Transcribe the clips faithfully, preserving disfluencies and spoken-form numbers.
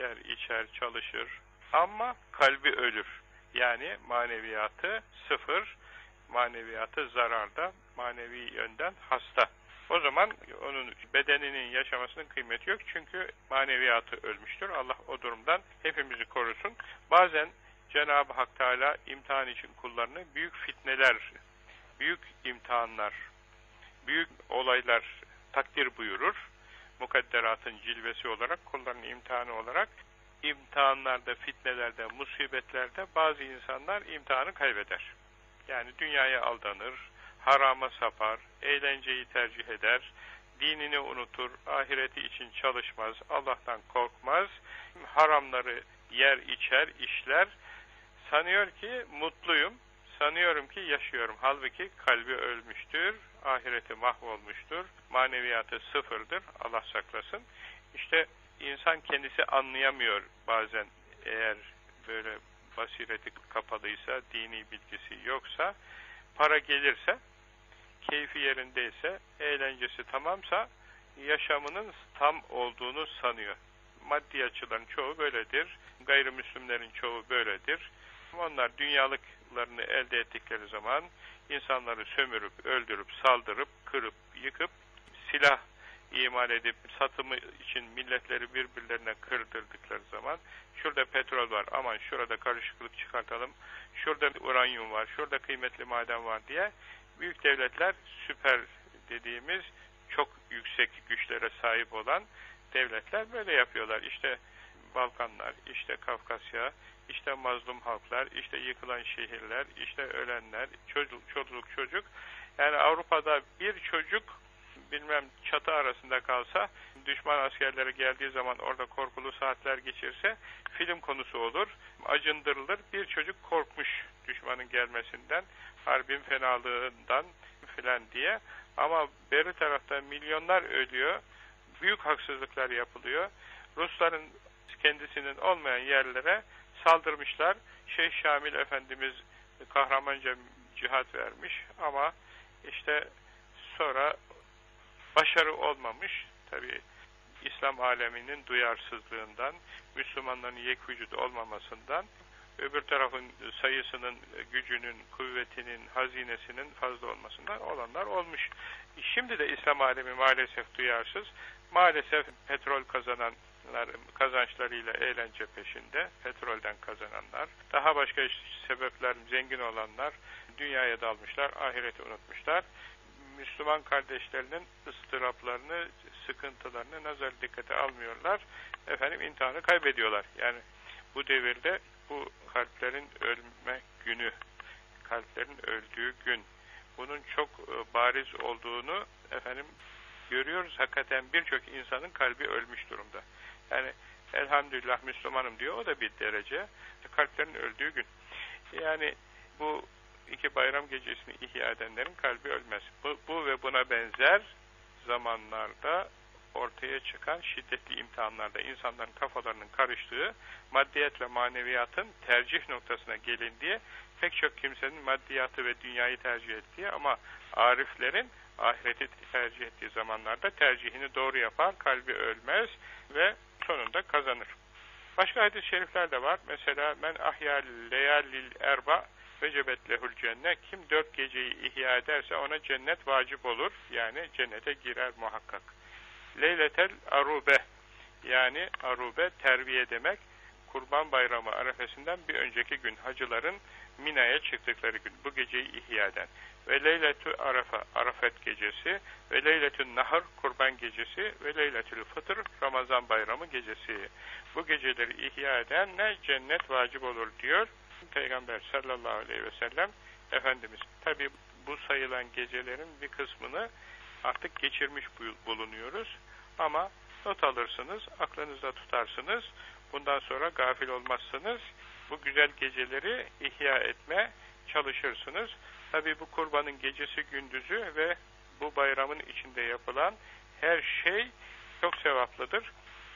yer, içer, çalışır ama kalbi ölür. Yani maneviyatı sıfır, maneviyatı zararda, manevi yönden hasta. O zaman onun bedeninin yaşamasının kıymeti yok. Çünkü maneviyatı ölmüştür. Allah o durumdan hepimizi korusun. Bazen Cenab-ı Hak Teala imtihan için kullarını büyük fitneler, büyük imtihanlar, büyük olaylar takdir buyurur. Mukadderatın cilvesi olarak, kulların imtihanı olarak imtihanlarda, fitnelerde, musibetlerde bazı insanlar imtihanı kaybeder. Yani dünyaya aldanır, harama sapar, eğlenceyi tercih eder, dinini unutur, ahireti için çalışmaz, Allah'tan korkmaz, haramları yer, içer, işler, sanıyor ki mutluyum, sanıyorum ki yaşıyorum. Halbuki kalbi ölmüştür, ahireti mahvolmuştur, maneviyatı sıfırdır, Allah saklasın. İşte insan kendisi anlayamıyor bazen, eğer böyle basireti kapalıysa, dini bilgisi yoksa, para gelirse, keyfi yerindeyse, eğlencesi tamamsa, yaşamının tam olduğunu sanıyor. Maddiyatçıların çoğu böyledir, gayrimüslimlerin çoğu böyledir. Onlar dünyalıklarını elde ettikleri zaman, insanları sömürüp, öldürüp, saldırıp, kırıp, yıkıp, silah imal edip, satımı için milletleri birbirlerine kırdırdıkları zaman, şurada petrol var, aman şurada karışıklık çıkartalım, şurada uranyum var, şurada kıymetli maden var diye, büyük devletler, süper dediğimiz çok yüksek güçlere sahip olan devletler böyle yapıyorlar. İşte Balkanlar, işte Kafkasya, işte mazlum halklar, işte yıkılan şehirler, işte ölenler, çocuk, çocuk, çocuk. Yani Avrupa'da bir çocuk, bilmem çatı arasında kalsa, düşman askerleri geldiği zaman orada korkulu saatler geçirse, film konusu olur, acındırılır. Bir çocuk korkmuş düşmanın gelmesinden, harbin fenalığından filan diye. Ama beri tarafta milyonlar ölüyor, büyük haksızlıklar yapılıyor. Rusların kendisinin olmayan yerlere saldırmışlar. Şeyh Şamil Efendimiz kahramanca cihat vermiş ama işte sonra başarı olmamış. Tabi İslam aleminin duyarsızlığından, Müslümanların yek vücut olmamasından, öbür tarafın sayısının, gücünün, kuvvetinin, hazinesinin fazla olmasından olanlar olmuş. Şimdi de İslam alemi maalesef duyarsız. Maalesef petrol kazananlar kazançlarıyla eğlence peşinde, petrolden kazananlar, daha başka sebepler zengin olanlar dünyaya dalmışlar, ahireti unutmuşlar. Müslüman kardeşlerinin ıstıraplarını, sıkıntılarını nazar dikkate almıyorlar. Efendim imtihanı kaybediyorlar. Yani bu devirde bu kalplerin ölme günü, kalplerin öldüğü gün, bunun çok bariz olduğunu efendim görüyoruz. Hakikaten birçok insanın kalbi ölmüş durumda. Yani elhamdülillah Müslümanım diyor, o da bir derece. Kalplerin öldüğü gün. Yani bu iki bayram gecesini ihya edenlerin kalbi ölmez. Bu, bu ve buna benzer zamanlarda ortaya çıkan şiddetli imtihanlarda insanların kafalarının karıştığı, maddiyetle maneviyatın tercih noktasına gelindiği, pek çok kimsenin maddiyatı ve dünyayı tercih ettiği ama ariflerin ahireti tercih ettiği zamanlarda tercihini doğru yapar, kalbi ölmez ve sonunda kazanır. Başka hadis-i şerifler de var. Mesela men ahya leyalil erba vecebet lehul cennet. Kim dört geceyi ihya ederse ona cennet vacip olur. Yani cennete girer muhakkak. Leyletel arube, yani arube terviye demek. Kurban Bayramı arefesinden bir önceki gün, hacıların Mina'ya çıktıkları gün, bu geceyi ihya eden. Ve leyletü arafa, arafet gecesi, ve leyletün nahar, kurban gecesi, ve leyletül fıtır, Ramazan bayramı gecesi. Bu geceleri ihya edenle cennet vacip olur diyor Peygamber sallallahu aleyhi ve sellem Efendimiz. Tabi bu sayılan gecelerin bir kısmını artık geçirmiş bulunuyoruz. Ama not alırsınız, aklınızda tutarsınız. Bundan sonra gafil olmazsınız. Bu güzel geceleri ihya etme çalışırsınız. Tabi bu kurbanın gecesi gündüzü ve bu bayramın içinde yapılan her şey çok sevaplıdır.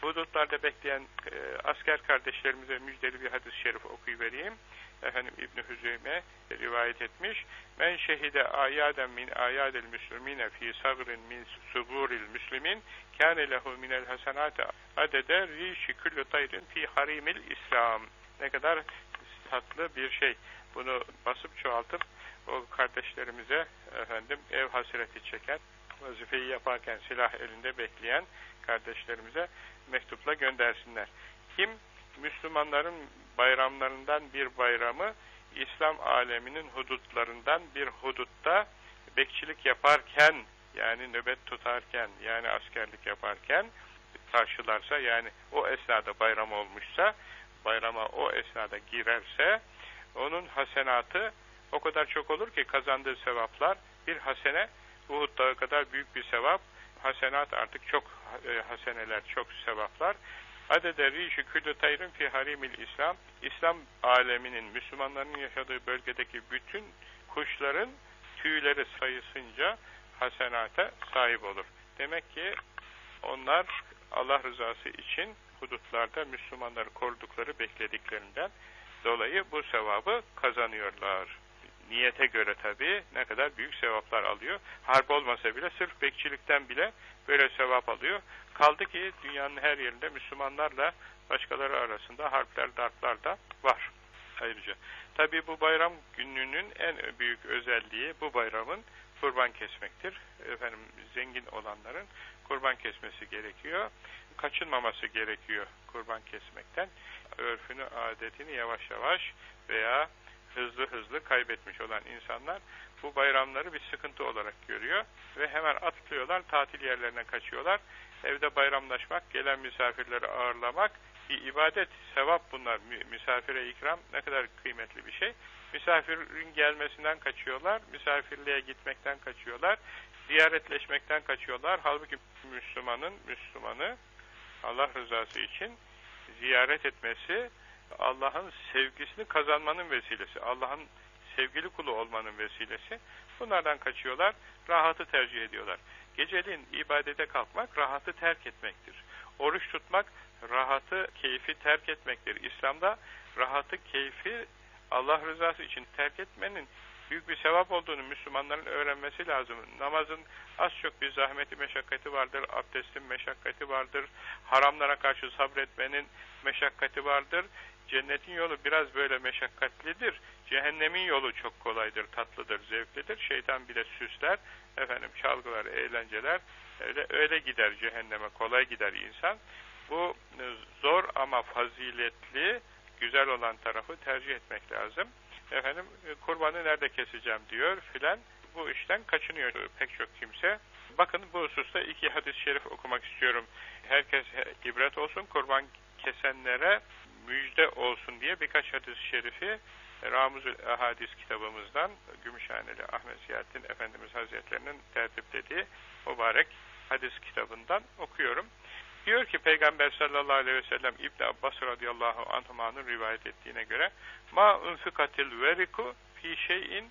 hudutlarda bekleyen e, asker kardeşlerimize müjdeli bir hadis-i şerif okuyuvereyim. Efendim İbn Hüzeyme rivayet etmiş. Men şehide ayaden min ayadil müslimine fi sagrin min suguril müslimin kâne lehu minel hasenâti adede rîşi küllü tayrin fi harimil İslam. Ne kadar tatlı bir şey. Bunu basıp çoğaltıp o kardeşlerimize efendim ev hasreti çeken, vazifeyi yaparken silah elinde bekleyen kardeşlerimize mektupla göndersinler. Kim Müslümanların bayramlarından bir bayramı İslam aleminin hudutlarından bir hudutta bekçilik yaparken, yani nöbet tutarken, yani askerlik yaparken karşılarsa, yani o esnada bayram olmuşsa, bayrama o esnada girerse, onun hasenatı o kadar çok olur ki kazandığı sevaplar, bir hasene Uhud dağı kadar büyük bir sevap, hasenat artık çok e, haseneler, çok sevaplar. Adede rişi küllü tayrın fi harimil İslam, İslam aleminin, Müslümanların yaşadığı bölgedeki bütün kuşların tüyleri sayısınca hasenata sahip olur. Demek ki onlar Allah rızası için hudutlarda Müslümanları korudukları, beklediklerinden dolayı bu sevabı kazanıyorlar. Niyete göre tabii ne kadar büyük sevaplar alıyor. Harp olmasa bile sırf bekçilikten bile böyle sevap alıyor. Kaldı ki dünyanın her yerinde Müslümanlarla başkaları arasında harpler, darplar da var ayrıca. Tabii bu bayram gününün en büyük özelliği, bu bayramın kurban kesmektir. Efendim, zengin olanların kurban kesmesi gerekiyor. Kaçınmaması gerekiyor kurban kesmekten. Örfünü, adetini yavaş yavaş veya hızlı hızlı kaybetmiş olan insanlar bu bayramları bir sıkıntı olarak görüyor ve hemen atlıyorlar, tatil yerlerine kaçıyorlar. Evde bayramlaşmak, gelen misafirleri ağırlamak bir ibadet, sevap bunlar. Misafire ikram ne kadar kıymetli bir şey. Misafirin gelmesinden kaçıyorlar, misafirliğe gitmekten kaçıyorlar, ziyaretleşmekten kaçıyorlar. Halbuki Müslümanın Müslümanı Allah rızası için ziyaret etmesi, Allah'ın sevgisini kazanmanın vesilesi, Allah'ın sevgili kulu olmanın vesilesi. Bunlardan kaçıyorlar, rahatı tercih ediyorlar. Geceliğin ibadete kalkmak, rahatı terk etmektir. Oruç tutmak, rahatı, keyfi terk etmektir. İslam'da rahatı, keyfi Allah rızası için terk etmenin büyük bir sevap olduğunu Müslümanların öğrenmesi lazım. Namazın az çok bir zahmeti, meşakkati vardır, abdestin meşakkati vardır, haramlara karşı sabretmenin meşakkati vardır. Cennetin yolu biraz böyle meşakkatlidir. Cehennemin yolu çok kolaydır, tatlıdır, zevklidir. Şeytan bile süsler, efendim çalgılar, eğlenceler, öyle, öyle gider cehenneme, kolay gider insan. Bu zor ama faziletli, güzel olan tarafı tercih etmek lazım. Efendim, kurbanı nerede keseceğim diyor filan, bu işten kaçınıyor pek çok kimse. Bakın, bu hususta iki hadis-i şerif okumak istiyorum. Herkes ibret olsun, kurban kesenlere müjde olsun diye birkaç hadis-i şerifi Ramuzül Ahadis kitabımızdan Gümüşhaneli Ahmet Ziyaddin Efendimiz Hazretlerinin tertiplediği mübarek hadis kitabından okuyorum. Diyor ki Peygamber sallallahu aleyhi ve sellem İbn Abbas radıyallahu anhuma'nın rivayet ettiğine göre ma unfikatil veriku fi şeyin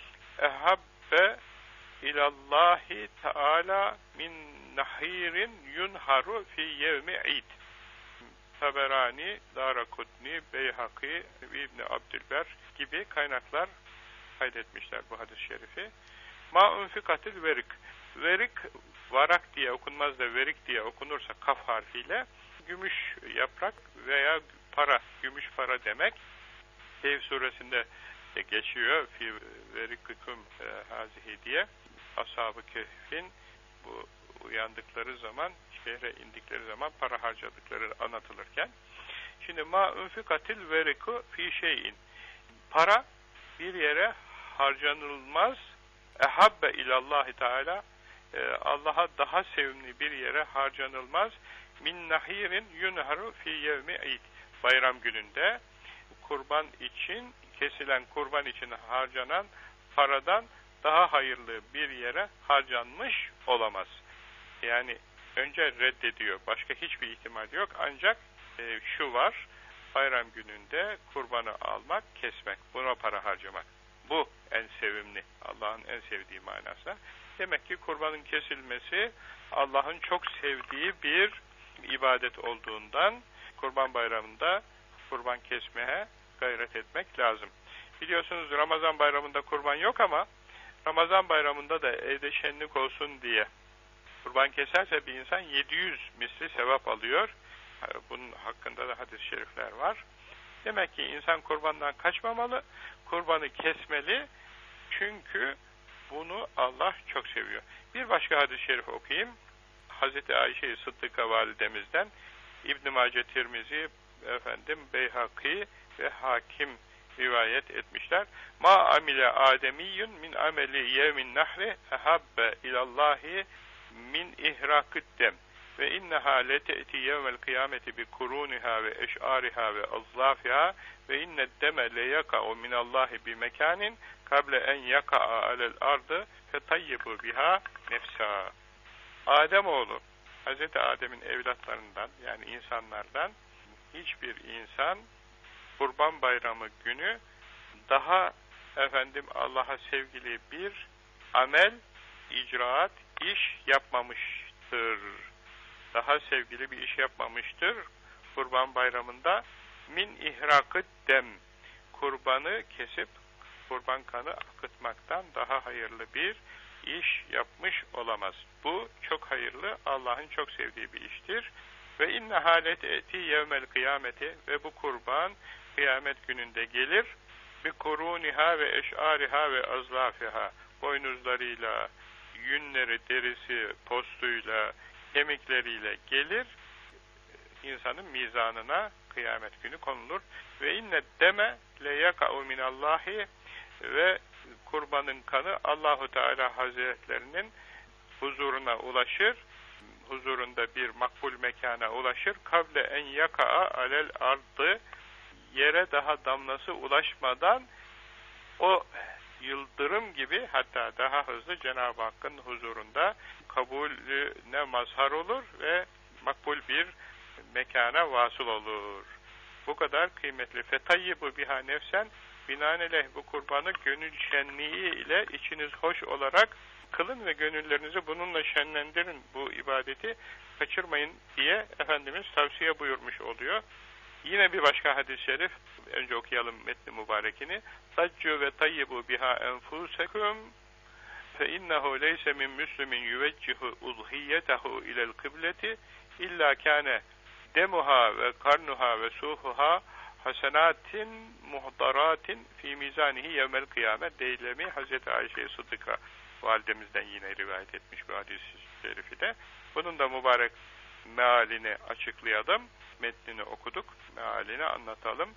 ehabbe ilallahi teala min nahirin yunharu fi yevmi id. Taberani, Darakutni, Beyhaki, İbn Abdülber gibi kaynaklar kaydetmişler bu hadis-i şerifi. Ma unfikatil verik. Verik, varak diye okunmaz da verik diye okunursa kaf harfiyle gümüş yaprak veya para, gümüş para demek. Kehf suresinde de geçiyor. Fi verikikum hazihi diye. Ashab-ı Kehf'in bu uyandıkları zaman, şehre indikleri zaman para harcadıkları anlatılırken. Şimdi ma unfikatil veriku fi şeyin. Para bir yere harcanılmaz. Ehabbe ilallahi teala, Allah'a daha sevimli bir yere harcanılmaz. Min nahirin yunharu fi yevmi id. Bayram gününde kurban için, kesilen kurban için harcanan paradan daha hayırlı bir yere harcanmış olamaz. Yani önce reddediyor. Başka hiçbir ihtimal yok. Ancak e, şu var. Bayram gününde kurbanı almak, kesmek. Buna para harcamak. Bu en sevimli. Allah'ın en sevdiği manası. Demek ki kurbanın kesilmesi Allah'ın çok sevdiği bir ibadet olduğundan Kurban Bayramı'nda kurban kesmeye gayret etmek lazım. Biliyorsunuz Ramazan Bayramı'nda kurban yok ama Ramazan Bayramı'nda da evde şenlik olsun diye kurban keserse bir insan yedi yüz misli sevap alıyor. Bunun hakkında da hadis-i şerifler var. Demek ki insan kurbandan kaçmamalı, kurbanı kesmeli. Çünkü bunu Allah çok seviyor. Bir başka hadis-i şerif okuyayım. Hazreti Ayşe-i Sıddıka validemizden İbn-i Mace Tirmizi, efendim Beyhaki ve Hakim rivayet etmişler. Ma amile ademiyyun min ameli yevmin nahri ehabbe ilallahi min ihrakid dem ve inneha lete'ti yevmel kıyameti bi kuruniha ve eş'ariha ve azlafiha ve inned deme le yaka'u minallahi bi mekanin kable en yaka'a alel ardı fetayyibu biha nefsa. Ademoğlu, Hazreti Adem'in evlatlarından yani insanlardan hiçbir insan Kurban Bayramı günü daha efendim Allah'a sevgili bir amel, icraat, iş yapmamıştır. Daha sevgili bir iş yapmamıştır. Kurban Bayramı'nda min ihrakı dem, kurbanı kesip kurban kanı akıtmaktan daha hayırlı bir iş yapmış olamaz. Bu çok hayırlı, Allah'ın çok sevdiği bir iştir. Ve inne halet eti yevmel kıyameti ve bu kurban kıyamet gününde gelir. Bi kuruniha ve eş'ariha ve azlafiha, boynuzlarıyla, yünleri, derisi, postuyla, kemikleriyle gelir. İnsanın mizanına kıyamet günü konulur. Ve inne deme le yaka'u minallahi ve kurbanın kanı Allahu Teala Hazretlerinin huzuruna ulaşır. Huzurunda bir makbul mekana ulaşır. Kable en yaka'a alel ardı, yere daha damlası ulaşmadan o yıldırım gibi, hatta daha hızlı Cenab-ı Hakk'ın huzurunda kabulüne mazhar olur ve makbul bir mekana vasıl olur. Bu kadar kıymetli. Fetayyibu biha nefsen, binaenaleyh bu kurbanı gönül şenliği ile içiniz hoş olarak kılın ve gönüllerinizi bununla şenlendirin, bu ibadeti kaçırmayın diye Efendimiz tavsiye buyurmuş oluyor. Yine bir başka hadis-i şerif, önce okuyalım metni mübarekini. Taccu ve tayyibu biha enfusekum fe innehu leyse min müslimin yüveccihu udhiyetehu ilel kıbleti illa kâne demuha ve karnuha ve suhuha hasenatin muhdaratin fi mizanihi yevmel kıyamet deylemi Hazreti Ayşe Sıddıka validemizden yine rivayet etmiş bu hadis-i şerifi de. Bunun da mübarek mealini açıklayalım. Metnini okuduk. Mealini anlatalım.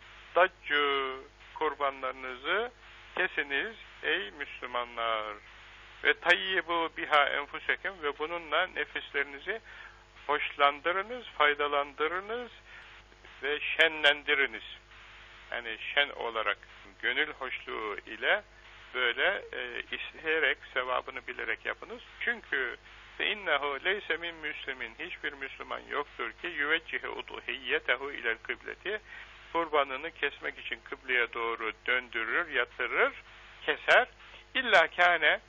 Daccu, kurbanlarınızı kesiniz ey Müslümanlar. Ve tayyibu biha enfusekum ve bununla nefislerinizi hoşlandırınız, faydalandırınız ve şenlendiriniz. Yani şen olarak gönül hoşluğu ile böyle e, isteyerek, sevabını bilerek yapınız. Çünkü فَاِنَّهُ لَيْسَ مِنْ Müslümin, hiçbir Müslüman yoktur ki يُوَجِّهُ اُضُحِيَّتَهُ اِلَى الْكِبْلَةِ, kurbanını kesmek için kıbleye doğru döndürür, yatırır, keser. İlla kâne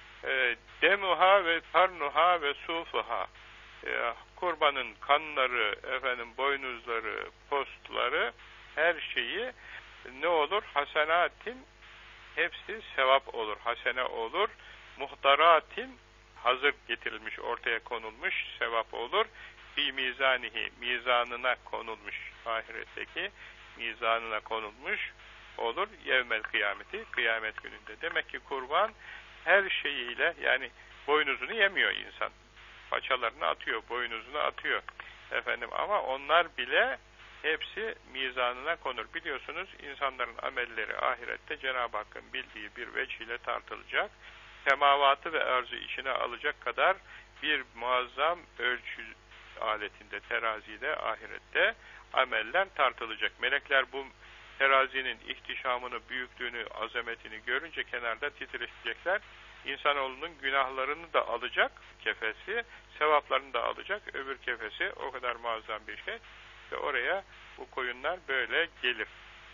e, demuha ve tarnuha ve sufuha, e, kurbanın kanları, efendim boynuzları, postları, her şeyi ne olur? Hasenatin, hepsi sevap olur, hasene olur. Muhtaratin, hazır getirilmiş, ortaya konulmuş sevap olur. Fi mizanihi, mizanına konulmuş, ahiretteki mizanına konulmuş olur. Yevmel kıyameti, kıyamet gününde. Demek ki kurban her şeyiyle, yani boynuzunu yemiyor insan. Paçalarını atıyor, boynuzunu atıyor. Efendim, ama onlar bile hepsi mizanına konur. Biliyorsunuz insanların amelleri ahirette Cenab-ı Hakk'ın bildiği bir veç ile tartılacak. Semavatı ve arzı içine alacak kadar bir muazzam ölçü aletinde, terazide, ahirette ameller tartılacak. Melekler bu terazinin ihtişamını, büyüklüğünü, azametini görünce kenarda titreşecekler. İnsanoğlunun günahlarını da alacak kefesi, sevaplarını da alacak öbür kefesi. O kadar muazzam bir şey. Ve oraya bu koyunlar böyle gelir.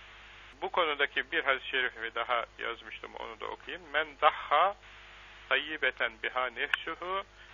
Bu konudaki bir hadis-i şerifi daha yazmıştım, onu da okuyayım. Men dahha tayyibeten biha nefsuhu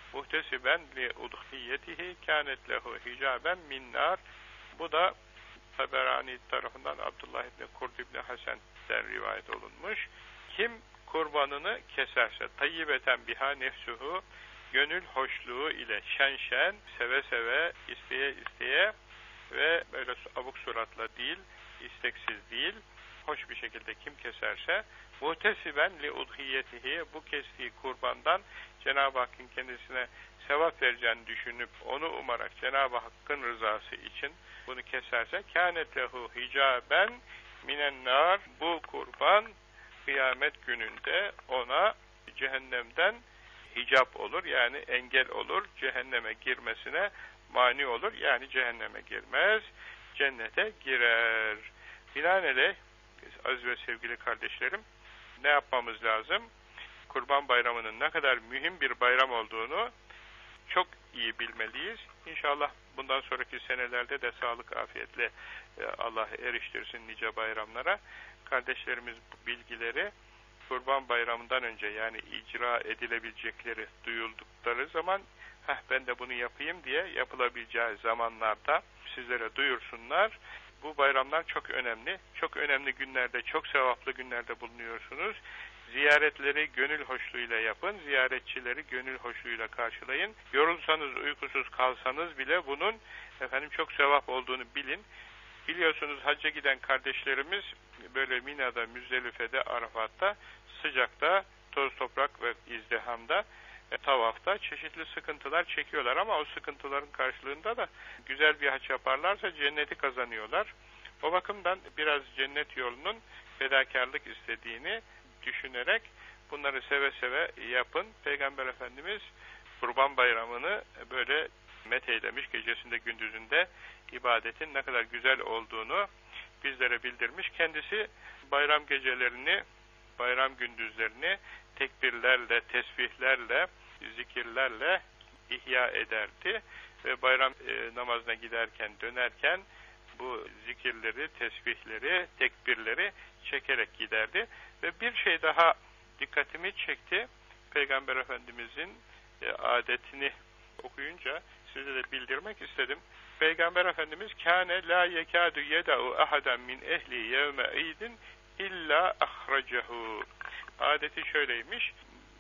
muhtesiben li udhiyetihi kânet lehu hicaben min nar. Bu da Taberani tarafından Abdullah İbni Kurd İbni Hasen'den rivayet olunmuş. Kim kurbanını keserse tayyibeten biha nefsuhu, gönül hoşluğu ile şen şen, seve seve, isteye isteye ve böyle abuk suratla değil, isteksiz değil, hoş bir şekilde kim keserse, muhtesiben li udhiyetihi, bu kestiği kurbandan Cenab-ı Hakk'ın kendisine sevap vereceğini düşünüp onu umarak Cenab-ı Hakk'ın rızası için bunu keserse, kânet lehu hicaben minen nar, bu kurban kıyamet gününde ona cehennemden hicap olur, yani engel olur, cehenneme girmesine mani olur, yani cehenneme girmez, cennete girer. Binaenaleyh, aziz ve sevgili kardeşlerim, ne yapmamız lazım? Kurban Bayramı'nın ne kadar mühim bir bayram olduğunu çok iyi bilmeliyiz. İnşallah bundan sonraki senelerde de sağlık, afiyetle Allah eriştirsin nice bayramlara. Kardeşlerimiz bu bilgileri Kurban Bayramı'ndan önce, yani icra edilebilecekleri duyuldukları zaman, heh ben de bunu yapayım diye yapılabileceği zamanlarda sizlere duyursunlar. Bu bayramlar çok önemli. Çok önemli günlerde, çok sevaplı günlerde bulunuyorsunuz. Ziyaretleri gönül hoşluğuyla yapın. Ziyaretçileri gönül hoşluğuyla karşılayın. Yorulsanız, uykusuz kalsanız bile bunun efendim çok sevap olduğunu bilin. Biliyorsunuz hacca giden kardeşlerimiz böyle Mina'da, Müzdelife'de, Arafat'ta, sıcakta, toz toprak ve izdihamda, e, tavafta çeşitli sıkıntılar çekiyorlar ama o sıkıntıların karşılığında da güzel bir hac yaparlarsa cenneti kazanıyorlar. O bakımdan biraz cennet yolunun fedakarlık istediğini düşünerek bunları seve seve yapın. Peygamber Efendimiz Kurban Bayramı'nı böyle metheylemiş, gecesinde gündüzünde ibadetin ne kadar güzel olduğunu bizlere bildirmiş. Kendisi bayram gecelerini, bayram gündüzlerini tekbirlerle, tesbihlerle, zikirlerle ihya ederdi ve bayram e, namazına giderken, dönerken bu zikirleri, tesbihleri, tekbirleri çekerek giderdi. Ve bir şey daha dikkatimi çekti. Peygamber Efendimizin e, adetini okuyunca size de bildirmek istedim. Peygamber Efendimiz kâne lâ yekâdü yeda'u ahaden min ehli yevme idin illa ahracehu. Adeti şöyleymiş.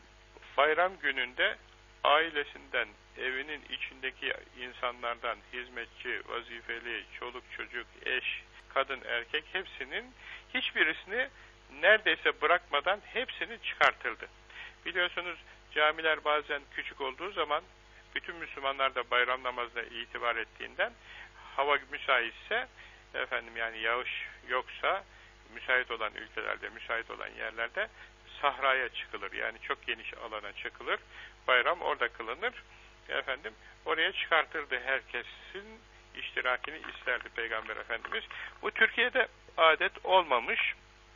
Bayram gününde ailesinden, evinin içindeki insanlardan, hizmetçi, vazifeli, çoluk çocuk, eş, kadın, erkek hepsinin hiçbirisini neredeyse bırakmadan hepsini çıkartırdı. Biliyorsunuz camiler bazen küçük olduğu zaman bütün Müslümanlar da bayram namazına itibar ettiğinden hava müsaitse, efendim yani yağış yoksa müsait olan ülkelerde, müsait olan yerlerde sahraya çıkılır. Yani çok geniş alana çıkılır. Bayram orada kılınır. Efendim oraya çıkartırdı, herkesin iştirakini isterdi Peygamber Efendimiz. Bu Türkiye'de adet olmamış.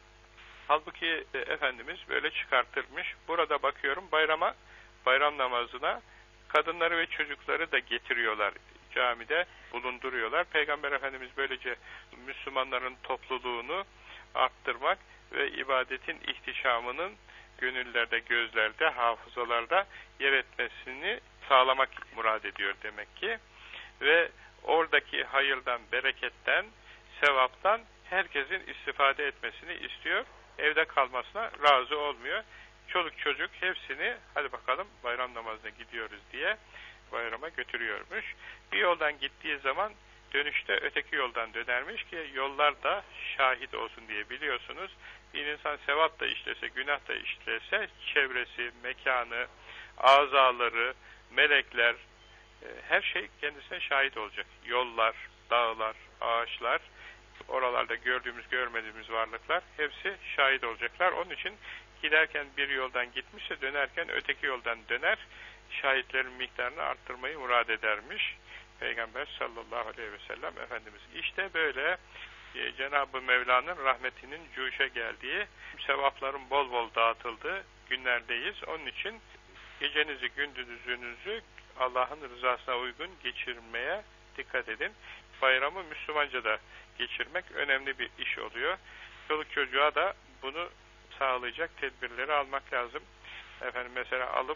Halbuki e, Efendimiz böyle çıkartırmış. Burada bakıyorum bayrama, bayram namazına kadınları ve çocukları da getiriyorlar, camide bulunduruyorlar. Peygamber Efendimiz böylece Müslümanların topluluğunu arttırmak ve ibadetin ihtişamının gönüllerde, gözlerde, hafızalarda yer etmesini sağlamak murad ediyor demek ki. Ve oradaki hayırdan, bereketten, sevaptan herkesin istifade etmesini istiyor. Evde kalmasına razı olmuyor. Çoluk çocuk hepsini hadi bakalım bayram namazına gidiyoruz diye bayrama götürüyormuş. Bir yoldan gittiği zaman dönüşte öteki yoldan dönermiş ki yollar da şahit olsun diye. Biliyorsunuz bir insan sevap da işlese, günah da işlese çevresi, mekanı, azaları, melekler, her şey kendisine şahit olacak. Yollar, dağlar, ağaçlar, oralarda gördüğümüz, görmediğimiz varlıklar hepsi şahit olacaklar. Onun için giderken bir yoldan gitmişse dönerken öteki yoldan döner, şahitlerin miktarını arttırmayı murad edermiş Peygamber sallallahu aleyhi ve sellem Efendimiz. İşte böyle e, Cenab-ı Mevla'nın rahmetinin cuşa geldiği, sevapların bol bol dağıtıldığı günlerdeyiz. Onun için gecenizi, gündüzünüzü Allah'ın rızasına uygun geçirmeye dikkat edin. Bayramı Müslümanca da geçirmek önemli bir iş oluyor. Çoluk çocuğa da bunu sağlayacak tedbirleri almak lazım. Efendim mesela alıp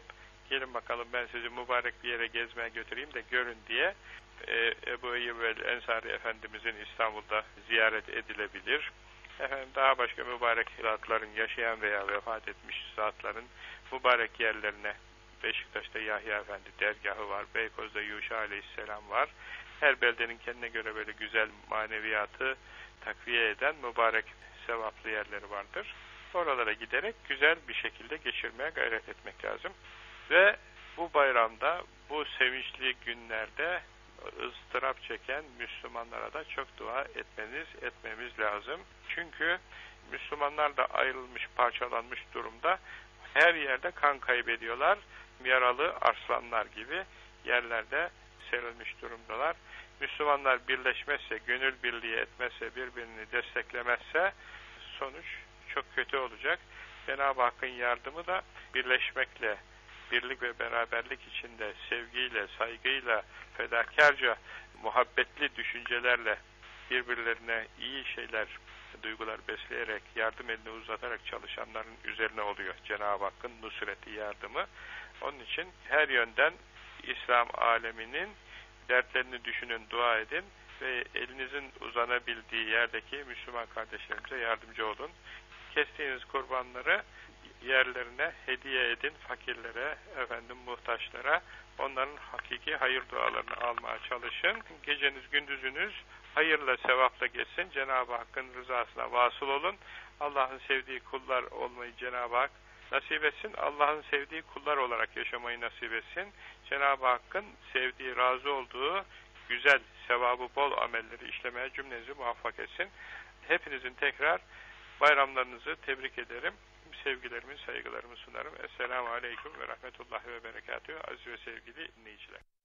gelin bakalım ben sizi mübarek bir yere gezmeye götüreyim de görün diye e, Ebu Eyyub el-Ensari Efendimizin İstanbul'da ziyaret edilebilir. Efendim daha başka mübarek zatların, yaşayan veya vefat etmiş zatların mübarek yerlerine, Beşiktaş'ta Yahya Efendi dergahı var, Beykoz'da Yuşa Aleyhisselam var. Her beldenin kendine göre böyle güzel maneviyatı takviye eden mübarek sevaplı yerleri vardır. Oralara giderek güzel bir şekilde geçirmeye gayret etmek lazım. Ve bu bayramda, bu sevinçli günlerde ıstırap çeken Müslümanlara da çok dua etmeniz, etmemiz lazım. Çünkü Müslümanlar da ayrılmış, parçalanmış durumda. Her yerde kan kaybediyorlar. Yaralı arslanlar gibi yerlerde serilmiş durumdalar. Müslümanlar birleşmezse, gönül birliği etmezse, birbirini desteklemezse sonuç çok kötü olacak. Cenab-ı Hakk'ın yardımı da birleşmekle, birlik ve beraberlik içinde sevgiyle, saygıyla, fedakarca, muhabbetli düşüncelerle birbirlerine iyi şeyler, duygular besleyerek, yardım elini uzatarak çalışanların üzerine oluyor Cenab-ı Hakk'ın nusreti, yardımı. Onun için her yönden İslam aleminin dertlerini düşünün, dua edin ve elinizin uzanabildiği yerdeki Müslüman kardeşlerimize yardımcı olun. Kestiğiniz kurbanları yerlerine hediye edin, fakirlere, efendim muhtaçlara, onların hakiki hayır dualarını almaya çalışın. Geceniz, gündüzünüz hayırla, sevapla geçsin. Cenab-ı Hakk'ın rızasına vasıl olun. Allah'ın sevdiği kullar olmayı Cenab-ı Hak nasip etsin. Allah'ın sevdiği kullar olarak yaşamayı nasip etsin. Cenab-ı Hakk'ın sevdiği, razı olduğu güzel, sevabı bol amelleri işlemeye cümlenizi muvaffak etsin. Hepinizin tekrar bayramlarınızı tebrik ederim. Sevgilerimi, saygılarımı sunarım. Esselamu Aleyküm ve Rahmetullahi ve Berekatühü. Aziz ve sevgili dinleyiciler.